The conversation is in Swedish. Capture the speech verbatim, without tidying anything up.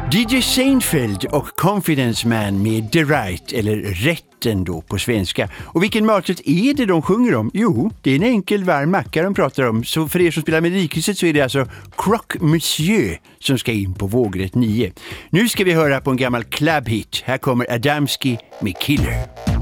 D J Seinfeld och Confidence Man med The Right, eller Rätten då på svenska. Och vilken maträtt är det de sjunger om? Jo, det är en enkel varm macka de pratar om. Så för er som spelar med Melodikrysset så är det alltså Croque Monsieur som ska in på vågrätt nio. Nu ska vi höra på en gammal clubhit. Här kommer Adamski med Killer.